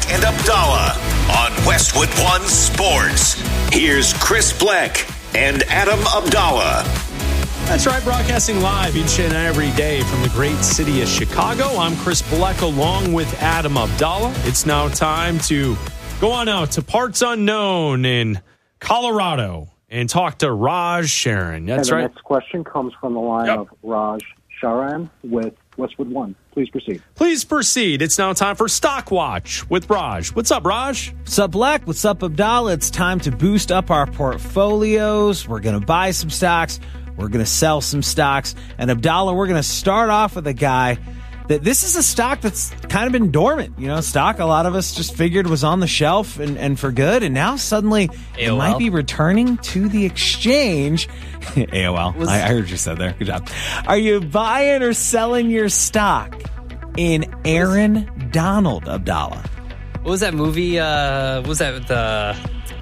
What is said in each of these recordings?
and Abdallah on Westwood One Sports. Here's Chris Bleck and Adam Abdallah. That's right, broadcasting live each and every day from the great city of Chicago. I'm Chris Bleck along with Adam Abdallah. It's now time to go on out to parts unknown in Colorado and talk to Raj Sharan. That's right. The next question comes from the line of Raj Sharan with Westwood One. Please proceed. Please proceed. It's now time for Stock Watch with Raj. What's up, Raj? What's up, Black? What's up, Abdallah? It's time to boost up our portfolios. We're going to buy some stocks. We're going to sell some stocks. And Abdallah, we're going to start off with a guy that this is a stock that's kind of been dormant. You know, stock a lot of us just figured was on the shelf and for good. And now suddenly it might be returning to the exchange. AOL. I heard you said there. Good job. Are you buying or selling your stock in Aaron Donald, Abdallah? What was that movie? What was the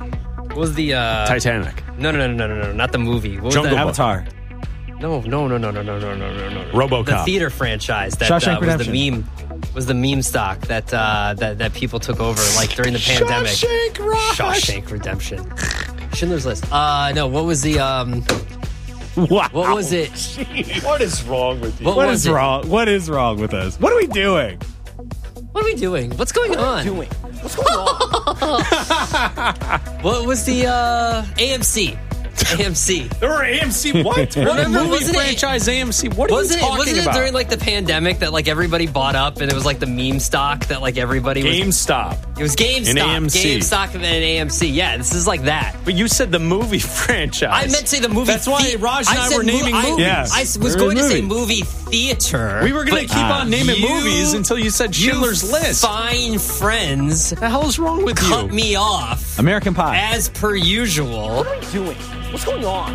Titanic. No, not the movie. What was Jungle that? Book. Avatar. No. RoboCop. The theater franchise that Shawshank was Redemption. the meme stock that people took over like during the pandemic. Shawshank Redemption. Schindler's List. No, what was the Wow. what was it? What is wrong with you? What is wrong? What is wrong with us? What are we doing? What are we doing? What's going on? What's going on? What was the AMC? AMC. There were AMC. What? Remember, movie wasn't it- franchise AMC? What are you talking Wasn't it about? during like the pandemic that like everybody bought up and it was like the meme stock that like everybody was... GameStop. It was GameStop. And AMC. GameStop and AMC. Yeah, this is like that. But you said the movie franchise. I meant to say the movie. That's why Raj and I were naming movies. Yes. I was going to say movie theater. We were going to keep on naming movies until you said Schindler's List. Fine friends. What the hell is wrong with Cut you? me off American Pie. as per usual. What are we doing? What's going on?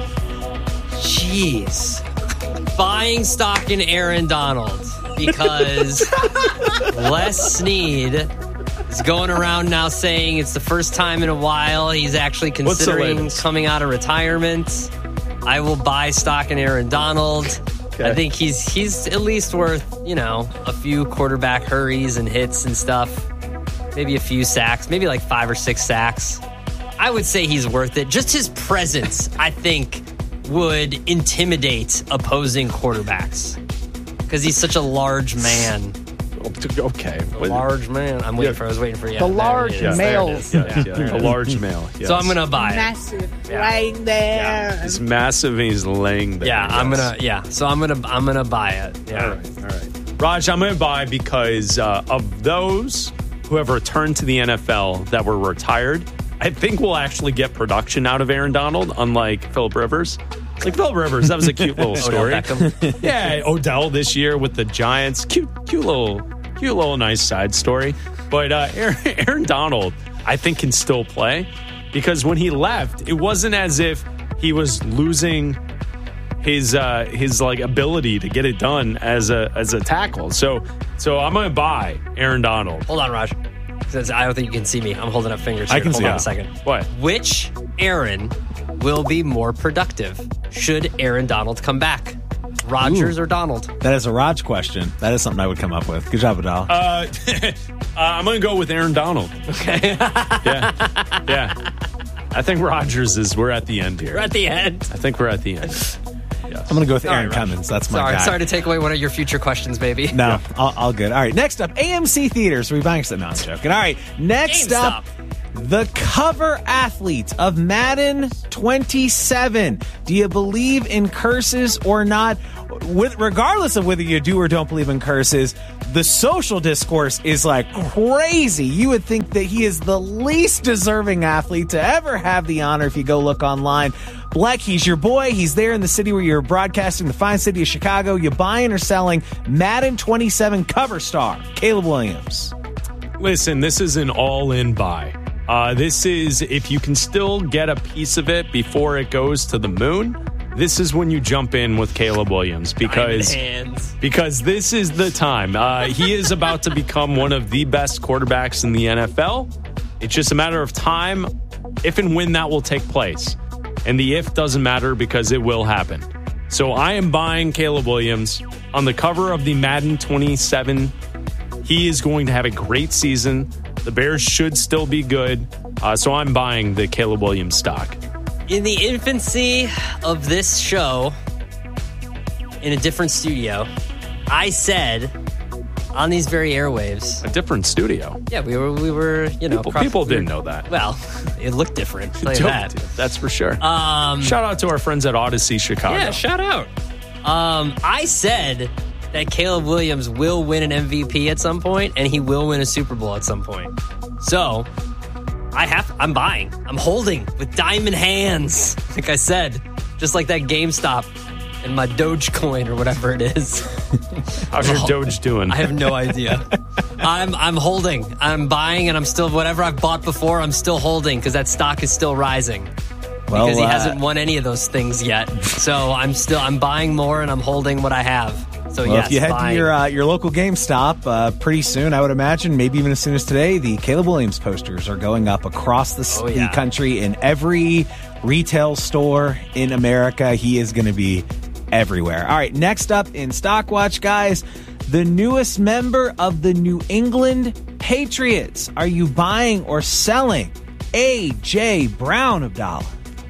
Jeez. Buying stock in Aaron Donald because Les Snead is going around now saying it's the first time in a while he's actually considering latest? coming out of retirement. I will buy stock in Aaron Donald. Okay. I think he's at least worth, a few quarterback hurries and hits and stuff. Maybe a few sacks, maybe like 5 or 6 sacks. I would say he's worth it. Just his presence, I think, would intimidate opposing quarterbacks because he's such a large man. Okay. Large man. I was waiting for you. The large male. A large male. Yes. So I'm gonna buy it. Massive, laying there. He's massive and he's laying there. Yeah, Yes. So I'm gonna buy it. Yeah. All right. Raj, I'm going to buy because of those who have returned to the NFL that were retired. I think we'll actually get production out of Aaron Donald, unlike Phillip Rivers. Like Phillip Rivers, that was a cute little story. Odell Beckham. Yeah, Odell this year with the Giants. Cute little nice side story. But Aaron Donald, I think, can still play because when he left, it wasn't as if he was losing his like ability to get it done as a tackle. So I'm going to buy Aaron Donald. Hold on, Raj. Since I don't think you can see me. I'm holding up fingers I here. can Hold see on it. a second. What? Which Aaron will be more productive should Aaron Donald come back? Rodgers or Donald? That is a Raj question. That is something I would come up with. Good job, Abdallah. I'm going to go with Aaron Donald. Okay. Yeah. I think Rodgers we're at the end here. We're at the end. I think we're at the end. I'm going to go with Aaron Raj. Cummins. That's my guy. Sorry to take away one of your future questions, baby. No, all good. All right, next up, AMC Theaters. Are we buying something? No, I'm joking. All right, next up, the cover athlete of Madden 27. Do you believe in curses or not? Regardless of whether you do or don't believe in curses, the social discourse is like crazy. You would think that he is the least deserving athlete to ever have the honor if you go look online. Bleck, he's your boy. He's there in the city where you're broadcasting, the fine city of Chicago. You buying or selling Madden 27 cover star, Caleb Williams? Listen, this is an all-in buy. This is, if you can still get a piece of it before it goes to the moon, this is when you jump in with Caleb Williams because this is the time. He is about to become one of the best quarterbacks in the NFL. It's just a matter of time if and when that will take place. And the if doesn't matter because it will happen. So I am buying Caleb Williams on the cover of the Madden 27. He is going to have a great season. The Bears should still be good. So I'm buying the Caleb Williams stock. In the infancy of this show, in a different studio, I said on these very airwaves. A different studio. Yeah, we were, People didn't know that. Well, it looked different. I'll tell you that. That's for sure. Shout out to our friends at Odyssey Chicago. Yeah, shout out. I said that Caleb Williams will win an MVP at some point, and he will win a Super Bowl at some point. So, I'm buying. I'm holding with diamond hands, like I said, just like that GameStop and my Dogecoin or whatever it is. How's your Doge doing? I have no idea. I'm holding. I'm buying, and I'm still, whatever I've bought before, I'm still holding because that stock is still rising. Well, because he hasn't won any of those things yet. So I'm buying more, and I'm holding what I have. So well, yes, if you head to your local GameStop, pretty soon, I would imagine, maybe even as soon as today, the Caleb Williams posters are going up across the country in every retail store in America. He is going to be everywhere. All right, next up in Stockwatch, guys, the newest member of the New England Patriots. Are you buying or selling A.J. Brown, Abdallah?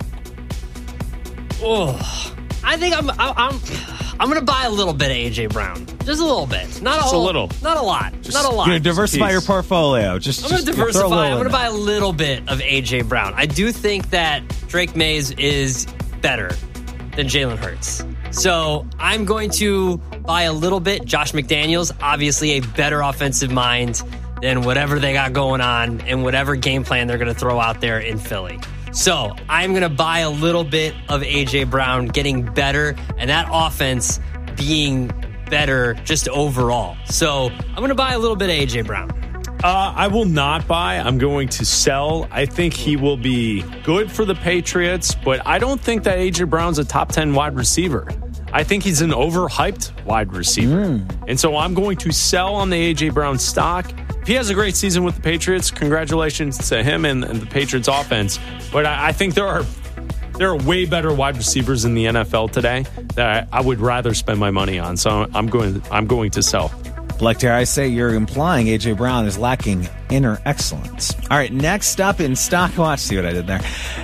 Oh, I think I'm going to buy a little bit of A.J. Brown. Just a little bit. Not a little. Not a lot. Not a lot. You're going to diversify your portfolio. I'm going to diversify. I'm going to buy a little bit of A.J. Brown. I do think that Drake Mays is better than Jalen Hurts. So I'm going to buy a little bit. Josh McDaniels, obviously a better offensive mind than whatever they got going on and whatever game plan they're going to throw out there in Philly. So I'm going to buy a little bit of A.J. Brown getting better and that offense being better just overall. So I'm going to buy a little bit of A.J. Brown. I will not buy. I'm going to sell. I think he will be good for the Patriots, but I don't think that A.J. Brown's a top 10 wide receiver. I think he's an overhyped wide receiver. And so I'm going to sell on the A.J. Brown stock. If he has a great season with the Patriots, congratulations to him and the Patriots offense. But I think there are way better wide receivers in the NFL today that I would rather spend my money on. So I'm going to sell. Like dare I say, you're implying A.J. Brown is lacking inner excellence. All right, next up in Stockwatch, see what I did there.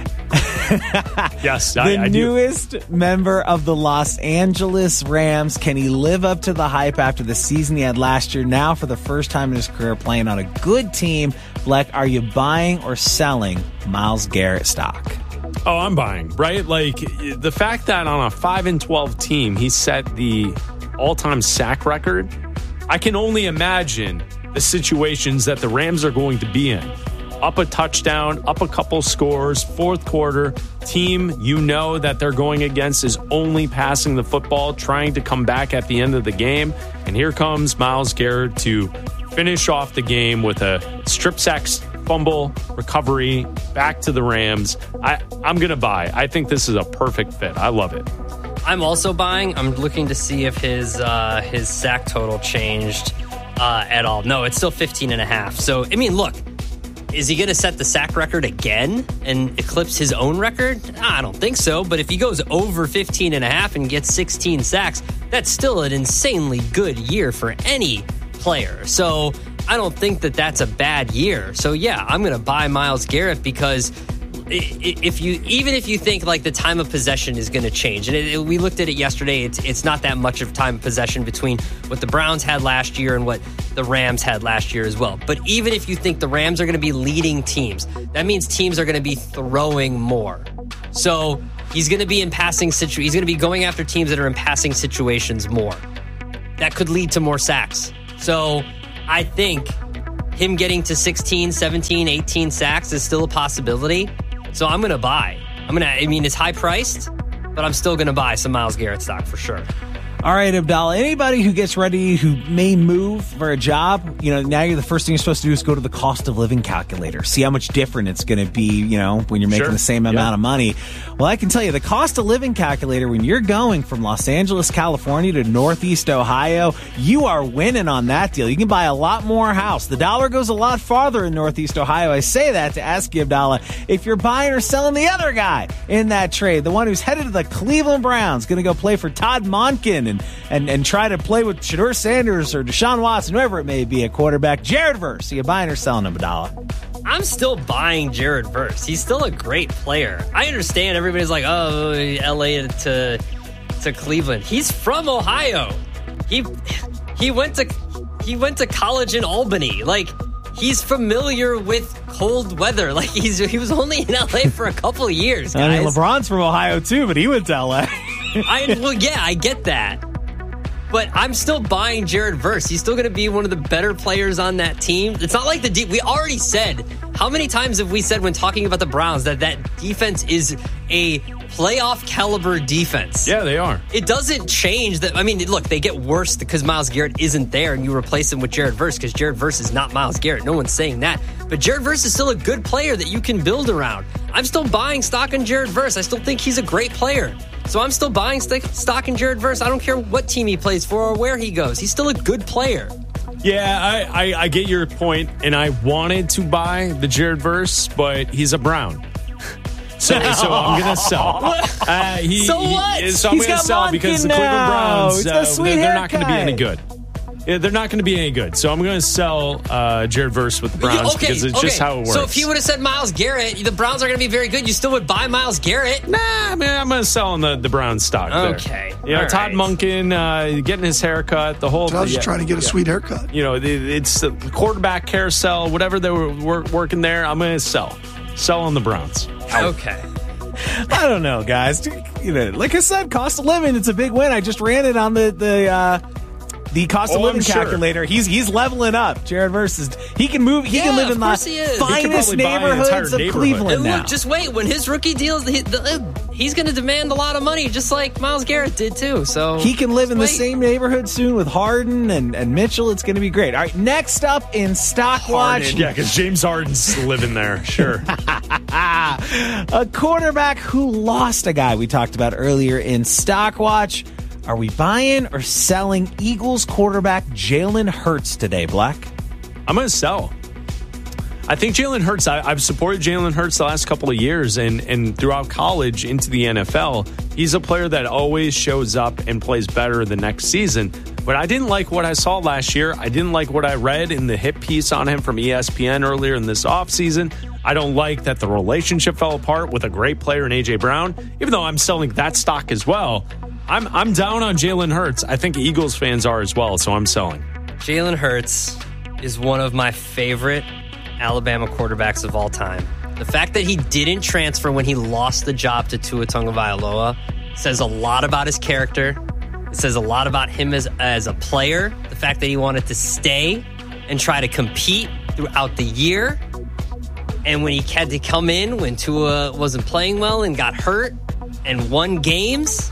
Yes, the I do. newest member of the Los Angeles Rams. Can he live up to the hype after the season he had last year? Now, for the first time in his career, playing on a good team. Black, are you buying or selling Myles Garrett stock? Oh, I'm buying, right? Like the fact that on a 5-12 team, he set the all-time sack record. I can only imagine the situations that the Rams are going to be in. Up a touchdown, up a couple scores, fourth quarter, team you know that they're going against is only passing the football, trying to come back at the end of the game. And here comes Myles Garrett to finish off the game with a strip sack fumble recovery back to the Rams. I'm going to buy. I think this is a perfect fit. I love it. I'm also buying. I'm looking to see if his sack total changed at all. No, it's still 15.5. So, I mean, look, is he going to set the sack record again and eclipse his own record? I don't think so. But if he goes over 15.5 and gets 16 sacks, that's still an insanely good year for any player. So I don't think that that's a bad year. So, yeah, I'm going to buy Myles Garrett because if you think like the time of possession is going to change, and we looked at it yesterday, it's not that much of time of possession between what the Browns had last year and what the Rams had last year as well. But even if you think the Rams are going to be leading teams, that means teams are going to be throwing more. So he's going to be in passing he's going to be going after teams that are in passing situations more. That could lead to more sacks. So I think him getting to 16, 17, 18 sacks is still a possibility. So I'm going to buy. It's high priced, but I'm still going to buy some Myles Garrett stock for sure. All right, Abdallah, anybody who gets ready, who may move for a job, now the first thing you're supposed to do is go to the cost of living calculator. See how much different it's going to be, when you're making the same amount of money. Well, I can tell you the cost of living calculator, when you're going from Los Angeles, California to Northeast Ohio, you are winning on that deal. You can buy a lot more house. The dollar goes a lot farther in Northeast Ohio. I say that to ask you, Abdallah, if you're buying or selling the other guy in that trade, the one who's headed to the Cleveland Browns, going to go play for Todd Monken and try to play with Shedeur Sanders or Deshaun Watson, whoever it may be, a quarterback. Jared Verse, are you buying or selling him, Abdallah? I'm still buying Jared Verse. He's still a great player. I understand everybody's like, oh, LA to Cleveland. He's from Ohio. He went to college in Albany. Like, he's familiar with cold weather. Like, he was only in LA for a couple of years, guys. I mean, LeBron's from Ohio too, but he went to LA. I get that. But I'm still buying Jared Verse. He's still going to be one of the better players on that team. It's not like we already said, how many times have we said when talking about the Browns that defense is a playoff caliber defense? Yeah, they are. It doesn't change that. I mean, look, they get worse because Myles Garrett isn't there and you replace him with Jared Verse because Jared Verse is not Myles Garrett. No one's saying that. But Jared Verse is still a good player that you can build around. I'm still buying stock in Jared Verse. I still think he's a great player. So I'm still buying stock in Jared Verse. I don't care what team he plays for or where he goes. He's still a good player. Yeah, I get your point, and I wanted to buy the Jared Verse, but he's a Brown. So I'm going to sell. So what? So I'm going to sell because the Cleveland Browns, they're not going to be any good. They're not going to be any good. So I'm going to sell Jared Verse with the Browns because it's just how it works. So if he would have said Myles Garrett, the Browns are going to be very good. You still would buy Myles Garrett? Nah, I mean, I'm going to sell on the Browns stock there. Okay. You know, all Todd right. Monken getting his haircut, the whole... Todd's trying to get a sweet haircut. You know, it's the quarterback carousel, whatever they were working there, I'm going to sell. Sell on the Browns. Okay. I don't know, guys. You know, like I said, cost of living, it's a big win. I just ran it on the cost of living calculator. He's leveling up. Jared Verse he can move. He can live in the finest neighborhoods of Cleveland and now. look, just wait. When his rookie deals, he's going to demand a lot of money, just like Myles Garrett did too. So he can live in the same neighborhood soon with Harden and Mitchell. It's going to be great. All right, next up in Stockwatch. Yeah, because James Harden's living there. Sure. A quarterback who lost a guy we talked about earlier in Stockwatch. Are we buying or selling Eagles quarterback Jalen Hurts today, Black? I'm going to sell. I think Jalen Hurts, I've supported Jalen Hurts the last couple of years and throughout college into the NFL. He's a player that always shows up and plays better the next season. But I didn't like what I saw last year. I didn't like what I read in the hit piece on him from ESPN earlier in this offseason. I don't like that the relationship fell apart with a great player in A.J. Brown, even though I'm selling that stock as well. I'm down on Jalen Hurts. I think Eagles fans are as well, so I'm selling. Jalen Hurts is one of my favorite Alabama quarterbacks of all time. The fact that he didn't transfer when he lost the job to Tua Tagovailoa says a lot about his character. It says a lot about him as a player. The fact that he wanted to stay and try to compete throughout the year. And when he had to come in when Tua wasn't playing well and got hurt and won games,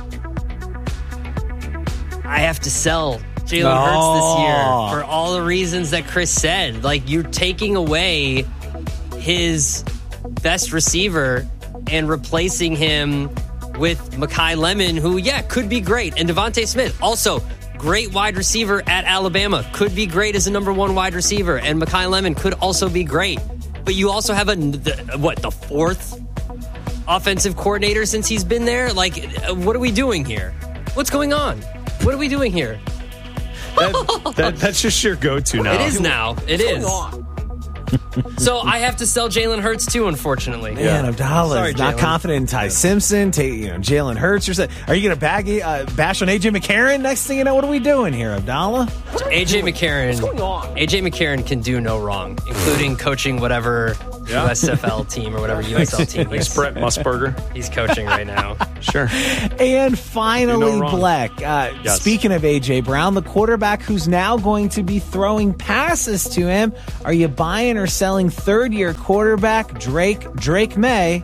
I have to sell Jalen Hurts this year for all the reasons that Chris said. Like, you're taking away his best receiver and replacing him with Mekhi Lemon, who, could be great. And Devontae Smith, also great wide receiver at Alabama, could be great as a number one wide receiver. And Mekhi Lemon could also be great. But you also have the fourth offensive coordinator since he's been there? Like, what are we doing here? What's going on? What are we doing here? That's just your go-to now. It is now. It is. So I have to sell Jalen Hurts too, unfortunately. Man, Abdallah is not confident in Ty Simpson. Jalen Hurts. Are you going to bash on A.J. McCarron? Next thing you know, what are we doing here, Abdallah? A.J. McCarron. What's going on? A.J. McCarron can do no wrong, including coaching whatever USFL team or whatever USL team like Brett Musburger. He's coaching right now. Sure. And finally, Black. Yes. Speaking of A.J. Brown, the quarterback who's now going to be throwing passes to him, are you buying or selling third-year quarterback Drake May?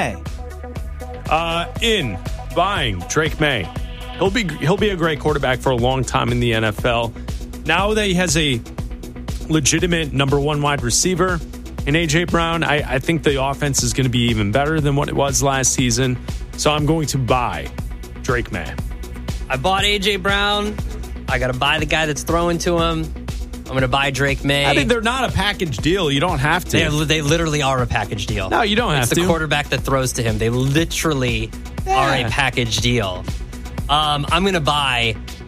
In buying Drake May. He'll be a great quarterback for a long time in the NFL. Now that he has a legitimate number one wide receiver in A.J. Brown, I think the offense is going to be even better than what it was last season. So I'm going to buy Drake May. I bought A.J. Brown. I got to buy the guy that's throwing to him. I'm going to buy Drake May. I mean, they're not a package deal. You don't have to. They literally are a package deal. No, you don't have to. It's the quarterback that throws to him. They literally are a package deal. I'm going to buy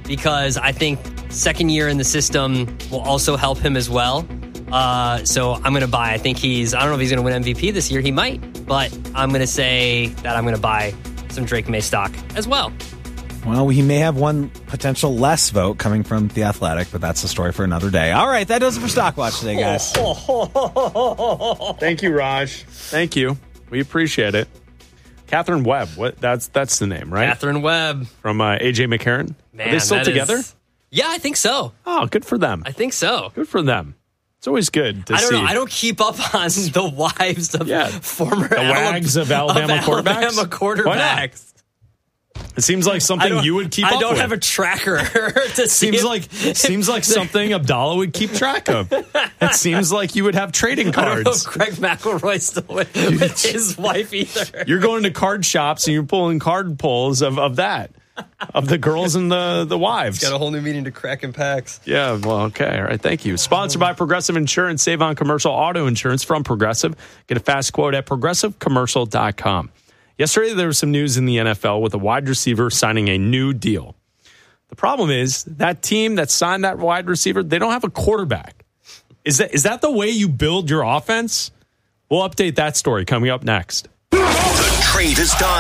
because I think second year in the system will also help him as well. So I'm going to buy. I don't know if he's going to win MVP this year. He might, but I'm going to say that I'm going to buy some Drake May stock as well. Well, he may have one potential less vote coming from The Athletic, but that's a story for another day. All right, that does it for Stock Watch today, guys. Thank you, Raj. Thank you. We appreciate it. Catherine Webb. That's the name, right? Catherine Webb. From AJ McCarron. Man, are they still together? Yeah, I think so. Oh, good for them. I think so. Good for them. It's always good to see. I don't keep up on the wives of former wags of Alabama quarterbacks. It seems like something you would keep up with. I don't have a tracker to see. Seems like something Abdallah would keep track of. It seems like you would have trading cards. I don't know if Craig McElroy's still with his wife either. You're going to card shops and you're pulling card pulls of that. Of the girls and the wives. Got a whole new meaning to cracking packs. Yeah, well, okay. All right, thank you. Sponsored by Progressive Insurance. Save on commercial auto insurance from Progressive. Get a fast quote at progressivecommercial.com. Yesterday, there was some news in the NFL with a wide receiver signing a new deal. The problem is that team that signed that wide receiver, they don't have a quarterback. Is that the way you build your offense? We'll update that story coming up next. The trade is done.